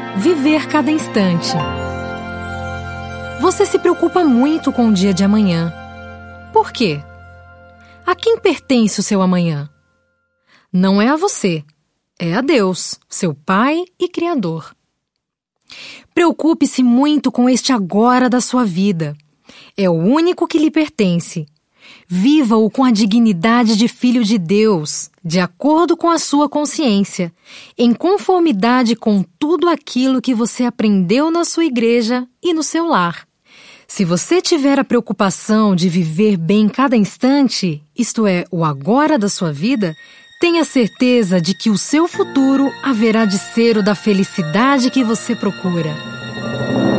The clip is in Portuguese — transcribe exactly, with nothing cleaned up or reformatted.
Viver cada instante. Você se preocupa muito com o dia de amanhã. Por quê? A quem pertence o seu amanhã? Não é a você, é a Deus, seu Pai e Criador. Preocupe-se muito com este agora da sua vida. É o único que lhe pertence. Viva-o com a dignidade de filho de Deus, de acordo com a sua consciência, em conformidade com tudo aquilo que você aprendeu na sua igreja e no seu lar. Se você tiver a preocupação de viver bem cada instante, isto é, o agora da sua vida, tenha certeza de que o seu futuro haverá de ser o da felicidade que você procura.